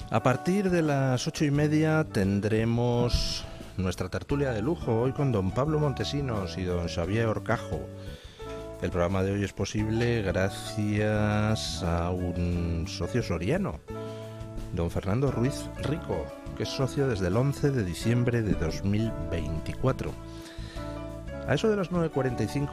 A partir de las 8:30 tendremos nuestra tertulia de lujo, hoy con don Pablo Montesinos y don Xavier Horcajo. El programa de hoy es posible gracias a un socio soriano, don Fernando Ruiz Rico, que es socio desde el 11 de diciembre de 2024. A eso de las 9:45